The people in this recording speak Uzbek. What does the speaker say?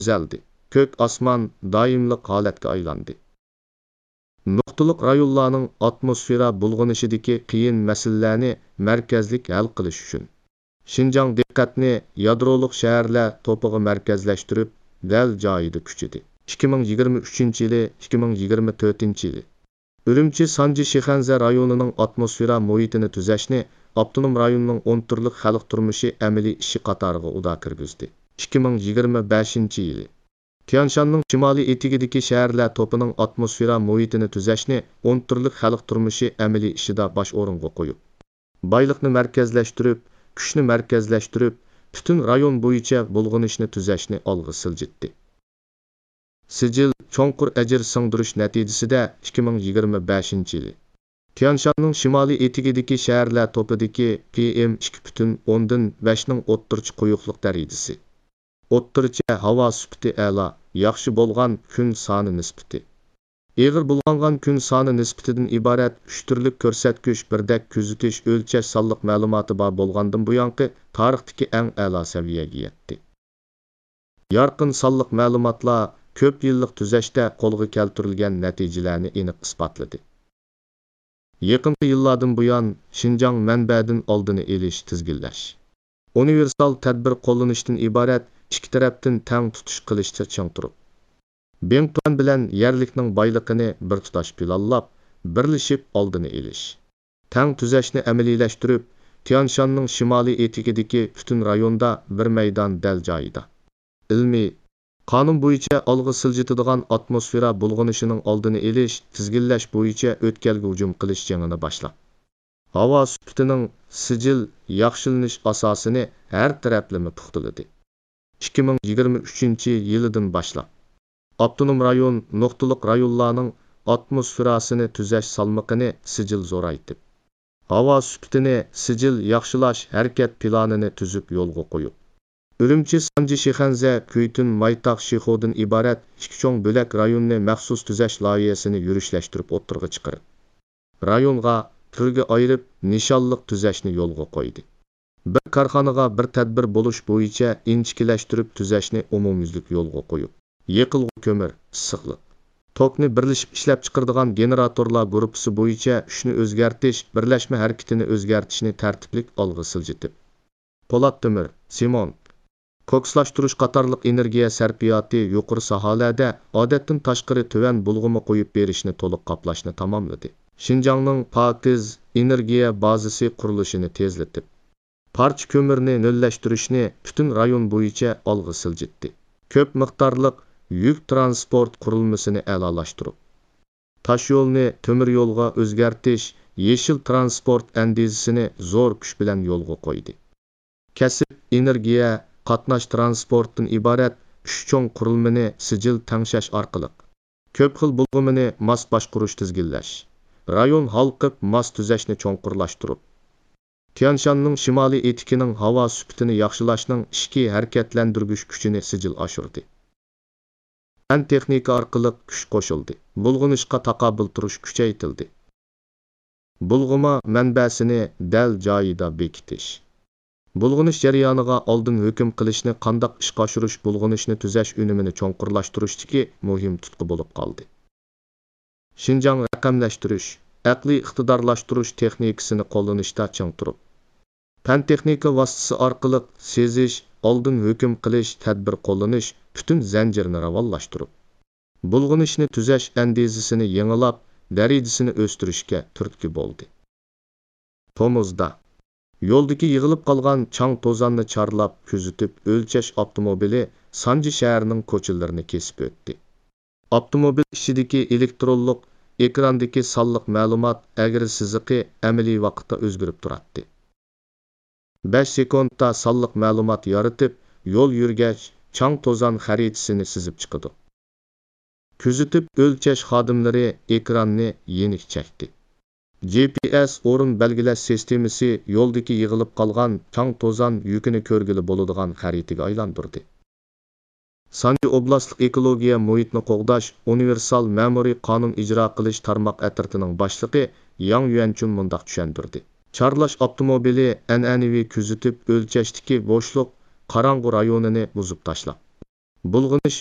düzəldi. Kök osmon doimliq holatga aylandi. Nuqtaliq rayonlarning atmosfera bulg'anishidagi qiyin masalalarni markazlik hal qilish uchun Şinjan diqqatni yadroliq shaharlar to'piga markazlashtirib, dal joyida kuchidi. 2023-yili, 2024-yili Ürümçi Sanji Şixanze rayonining atmosfera muhitini tuzashni avtonom rayonning 10 turlik xalq turmushi amaliy ishi qatoriga uda kirgizdi. 2025-yili Tianshanning shimoliy etigidagi shaharlar to'pining atmosfera muhitini tuzashni 10 turlik xalq turmushi amaliy ishida bosh o'ringa qo'yib, boyliqni markazlashtirib, kuchni markazlashtirib, butun rayon bo'yicha bulg'anishni tuzashni olg'a siljitdi. Sijil cho'nqur ajr singdirish natijasida 2025-yili Tianshanning shimoliy etigidagi shaharlar to'pidagi PM2.5 ning o'ttirchi quyuqlik darajasi, o'ttircha havo sifati a'lo, yaxshi bo'lgan kun soni nisbati, Ig'ir bulg'angan kun soni nisbatidan iborat 3 turlik ko'rsatkich birdak kuzatish o'lchash sonliq ma'lumoti bor bo'lgandan buyongi tarixdagi eng a'lo saviyaga yetdi. Yorqin sonliq ma'lumotlar ko'p yillik tuzashda qo'lga keltirilgan natijalarni aniq isbotladi. Yaqinqi yillardan buyon Şinjan manbadan oldini olish, tizginlash, universal tadbir qo'llanishdan iborat ikki tarafdan tang tutish qilishda ching turib, Bengtuan bilan yerlikning boyligini bir tutash planlab, birlashib oldini olish, tang tuzashni amaliylashtirib, Tianshanning shimoliy etigidagi butun rayonda bir maydon dal joyida ilmiy qonun bo'yicha olg'a siljitadigan atmosfera bulg'anishining oldini olish, tizginlash bo'yicha o'tkalga hujum qilish jangini boshlab, havo sifatining sijil yaxshilanish asosini har taraflama puxtaladi. 2023-yildan boshlab avtonom rayon nuqtaliq rayonlarning atmosferasini tuzash salmoqini sijil zo'raytib, havo sifatini sijil yaxshilash harakat planini tuzib yo'lga qo'yib, Ürümçi Sanji Şixanze Kuytun Maytaq Şixodan iborat ikki cho'ng bo'lak rayonni maxsus tuzash loyihasini yurishlashtirib o'ttirg'a chiqarib, rayonga turga ayirib nishonliq tuzashni yo'lga qo'ydi. Bir korxonaga bir tadbir bo'lish bo'yicha inchikilashtirib tuzashni umumyuzlik yo'lga qo'yib, yiqilg'i ko'mir, issiqlik, tokni birlashib ishlab chiqaradigan generatorlar guruhi bo'yicha ishni o'zgartirish, birlashma harakatini o'zgartirishni tartiblik olg'a siljitib, po'lat temir, simon, kokslashtirish qatorliq energiya sarfiyoti yuqori sohalarda odatdan tashqari tuvan bulg'ama qo'yib berishni to'liq qoplashni tamomladi. Şinjanning pokiz energiya bazasi qurilishini tezlatib, parcha ko'mirni nolashtirishni butun rayon bo'yicha olg'a siljitdi. Ko'p miqdorliq yuk transport qurilmasini a'lolashtirib, tosh yo'lni temir yo'lga o'zgartirish, yeshil transport andizisini zo'r kuch bilan yo'lga qo'ydi. Kasib energiya qatnash transportdan iborat 3 cho'ng qurilmani sijil tangshash orqali ko'p xil bulg'amini mos boshqarish, tizginlash, rayon halqib mos tuzashni cho'nqurlashtirib, Tianshanning shimoliy etikining havo sifatini yaxshilashning ishki harakatlantirgich kuchini sijil oshirdi. Fan texnika orqali kuch qo'shildi, bulg'anishga taqobil turish kuchaytirildi. Bulg'ama manbasini dal joyida bekitish, bulg'anish jarayoniga oldin hukm qilishni, qandoq ishga oshirish, bulg'anishni tuzash unumini cho'nqurlashtirishdagi muhim tutqi bo'lib qoldi. Şinjan raqamlashtirish, aqliy iqtidorlashtirish texnikasini qo'llanishda ching turib, fan texnika vositasi orqali sezish, oldin hukm qilish, tadbir qo'llanish, butun zanjirni ravonlashtirib, bulg'anishni tuzash andizisini yangilab, darajasini o'stirishga turtki bo'ldi. Tomuzda yo'ldagi yig'ilib qolgan chang to'zonni chorlab kuzatib o'lchash avtomobili Sanji shahrining ko'chalarini kesib o'tdi. Avtomobil ichidagi elektronlik ekrandagi sonliq ma'lumot agri siziqi amaliy vaqtda o'zgarib turadi. 5 sekundda sonliq ma'lumot yoritib, yo'l yurgach chang to'zon xaritasini sizib chiqadi. Kuzatib o'lchash xodimlari ekranni yenik chekdi. GPS o'rin belgilash sistemasi yo'ldagi yig'ilib qolgan chang to'zon yukini ko'rgili bo'ladigan xaritaga aylantirdi. Sanji oblastlik ekologiya muhitni qo'g'dash universal ma'muriy qonun ijro qilish tarmoq atritining boshlig'i Yang Yuanchun mundaq tushuntirdi. Charlash avtomobili an'anaviy kuzatib o'lchashdagi bo'shliq qorong'u rayonini buzib tashlab, بۇلغىنىش